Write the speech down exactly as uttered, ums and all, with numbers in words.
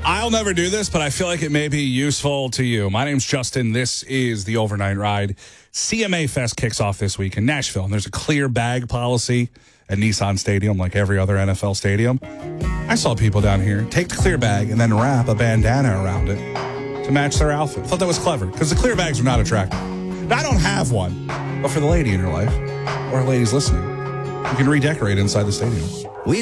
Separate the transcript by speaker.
Speaker 1: I'll never do this, but I feel like it may be useful to you. My name's Justin. This is the Overnight Ride. C M A Fest kicks off this week in Nashville, and there's a clear bag policy at Nissan Stadium like every other N F L stadium. I saw people down here take the clear bag and then wrap a bandana around it to match their outfit. I thought that was clever because the clear bags are not attractive. I don't have one, but for the lady in your life or ladies listening, you can redecorate inside the stadium.